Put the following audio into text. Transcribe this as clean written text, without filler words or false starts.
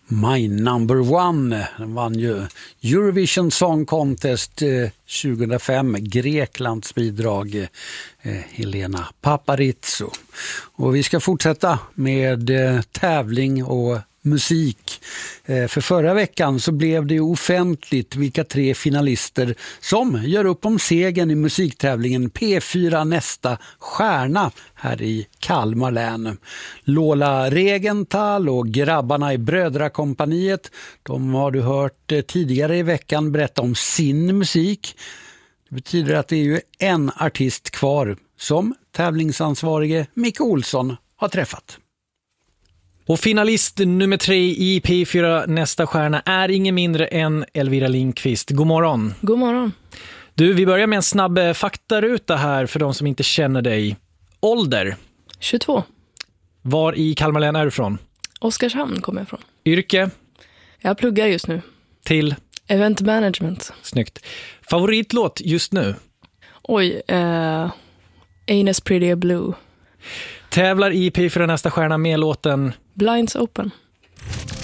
My Number One. Den vann ju Eurovision Song Contest 2005, Greklands bidrag, Helena Paparizou. Och vi ska fortsätta med tävling och musik. För förra veckan så blev det offentligt vilka 3 finalister som gör upp om segern i musiktävlingen P4 Nästa stjärna här i Kalmar län. Lola Regenthal och grabbarna i Brödrakompaniet, de har du hört tidigare i veckan berätta om sin musik. Det betyder att det är ju en artist kvar som tävlingsansvarige Micke Olsson har träffat. Och finalist nummer 3 i P4 Nästa stjärna är ingen mindre än Elvira Lindqvist. God morgon. God morgon. Du, vi börjar med en snabb faktaruta här för de som inte känner dig. Ålder? 22. Var i Kalmar län är du från? Oskarshamn kommer jag från. Yrke? Jag pluggar just nu. Till? Event management. Snyggt. Favoritlåt just nu? Oj, Ain't as pretty a blue. Tävlar i P4 Nästa stjärna med låten Blinds Open.